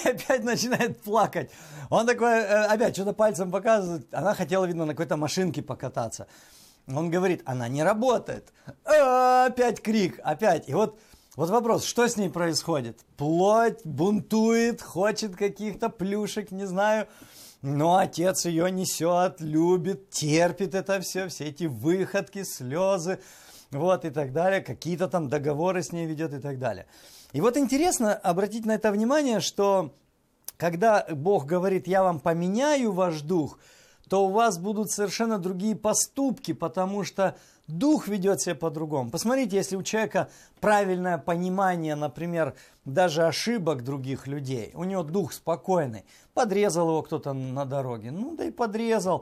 опять начинает плакать. Он такой, опять что-то пальцем показывает. Она хотела, видно, на какой-то машинке покататься. Он говорит, она не работает. Опять крик, опять. И вот вопрос, что с ней происходит? Плоть бунтует, хочет каких-то плюшек, не знаю. Но отец ее несет, любит, терпит это все эти выходки, слезы, вот и так далее. Какие-то там договоры с ней ведет и так далее. И вот интересно обратить на это внимание, что когда Бог говорит, я вам поменяю ваш дух, то у вас будут совершенно другие поступки, потому что дух ведет себя по-другому. Посмотрите, если у человека правильное понимание, например, даже ошибок других людей, у него дух спокойный, подрезал его кто-то на дороге, ну да и подрезал.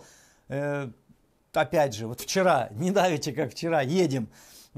Опять же, вот вчера, не давите, как вчера, едем,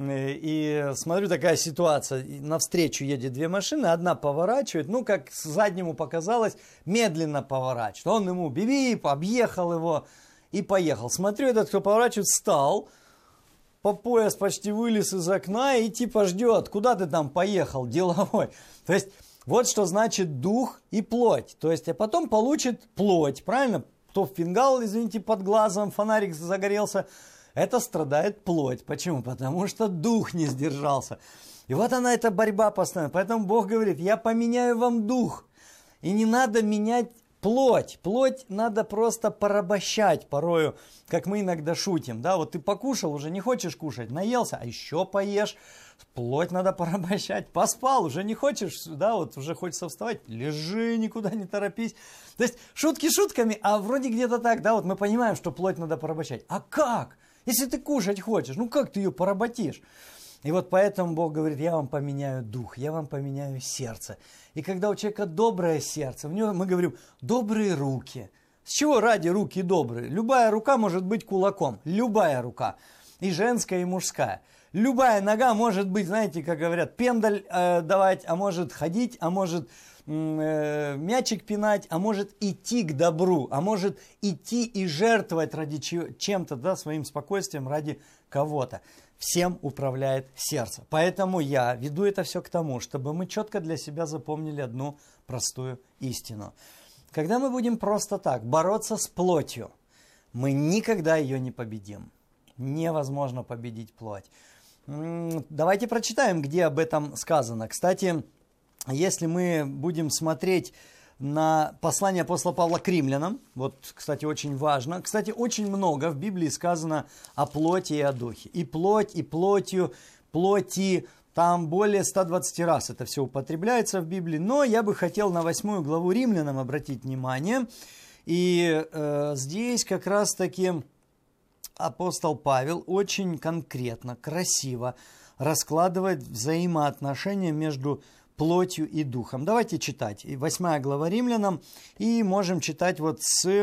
и смотрю, такая ситуация, навстречу едет две машины, одна поворачивает, ну, как заднему показалось, медленно поворачивает. Он ему бип, объехал его и поехал. Смотрю, этот, кто поворачивает, встал, по пояс почти вылез из окна и типа ждет, куда ты там поехал, деловой. То есть, вот что значит дух и плоть. То есть, а потом получит плоть, правильно? То фингал, извините, под глазом, фонарик загорелся. Это страдает плоть. Почему? Потому что дух не сдержался. И вот она, эта борьба постоянно. Поэтому Бог говорит, я поменяю вам дух. И не надо менять плоть. Плоть надо просто порабощать порою, как мы иногда шутим. Да, вот ты покушал, уже не хочешь кушать, наелся, а еще поешь. Плоть надо порабощать. Поспал, уже не хочешь, да, вот уже хочется вставать. Лежи, никуда не торопись. То есть шутки шутками, а вроде где-то так, да, вот мы понимаем, что плоть надо порабощать. А как? Если ты кушать хочешь, ну как ты ее поработишь? И вот поэтому Бог говорит, я вам поменяю дух, я вам поменяю сердце. И когда у человека доброе сердце, в него мы говорим, добрые руки. С чего ради руки добрые? Любая рука может быть кулаком, любая рука, и женская, и мужская. Любая нога может быть, знаете, как говорят, пендаль давать, а может ходить, а может мячик пинать, а может идти к добру, а может идти и жертвовать ради чем-то, да, своим спокойствием ради кого-то. Всем управляет сердце. Поэтому я веду это все к тому, чтобы мы четко для себя запомнили одну простую истину. Когда мы будем просто так бороться с плотью, мы никогда ее не победим. Невозможно победить плоть. Давайте прочитаем, где об этом сказано. Кстати, если мы будем смотреть на послание апостола Павла к римлянам, вот, кстати, очень важно. Кстати, очень много в Библии сказано о плоти и о духе. И плоть, и плотью, плоти, там более 120 раз это все употребляется в Библии. Но я бы хотел на 8 главу римлянам обратить внимание. И здесь как раз-таки апостол Павел очень конкретно, красиво раскладывает взаимоотношения между плотью и духом. Давайте читать. 8 глава Римлянам. И можем читать вот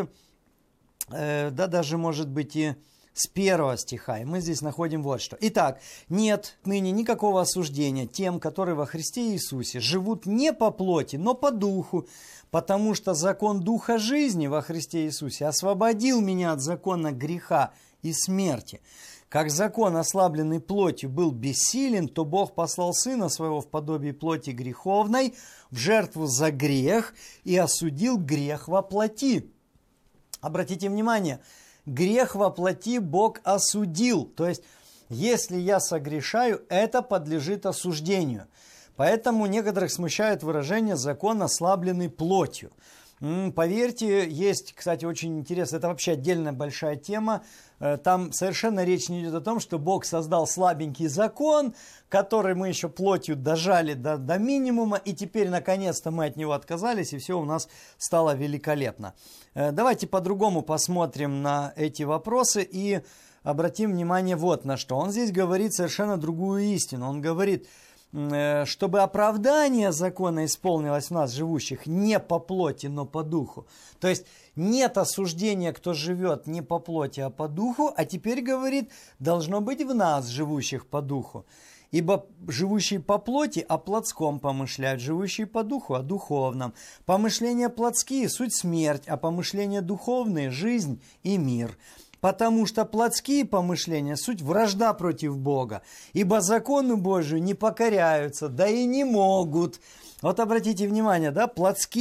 даже может быть и с 1 стиха. И мы здесь находим вот что. Итак, нет ныне никакого осуждения тем, которые во Христе Иисусе живут не по плоти, но по духу, потому что закон духа жизни во Христе Иисусе освободил меня от закона греха и смерти. Как закон, ослабленный плотью, был бессилен, то Бог послал Сына Своего в подобии плоти греховной в жертву за грех и осудил грех во плоти. Обратите внимание, грех во плоти Бог осудил. То есть, если я согрешаю, это подлежит осуждению. Поэтому некоторых смущает выражение «закон, ослабленный плотью». Поверьте, есть, кстати, очень интересно, это вообще отдельная большая тема. Там совершенно речь не идет о том, что Бог создал слабенький закон, который мы еще плотью дожали до минимума, и теперь наконец-то мы от него отказались, и все у нас стало великолепно. Давайте по-другому посмотрим на эти вопросы и обратим внимание вот на что. Он здесь говорит совершенно другую истину. Он говорит, чтобы оправдание закона исполнилось в нас, живущих, не по плоти, но по духу. То есть нет осуждения, кто живет не по плоти, а по духу, а теперь, говорит, должно быть в нас, живущих по духу. Ибо живущие по плоти о плотском помышляют, живущие по духу о духовном. Помышления плотские – суть смерть, а помышления духовные – жизнь и мир. Потому что плотские помышления – суть вражда против Бога, ибо закону Божию не покоряются, да и не могут. Вот обратите внимание, да, плотские